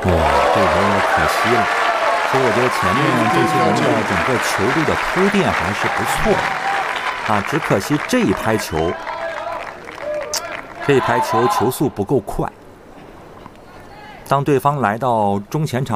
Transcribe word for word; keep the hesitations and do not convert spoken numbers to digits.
哇，这有点可惜了。其实我觉得前面这些人的整个球队的铺垫还是不错的啊，只可惜这一拍球，这一拍球球速不够快。当对方来到中前场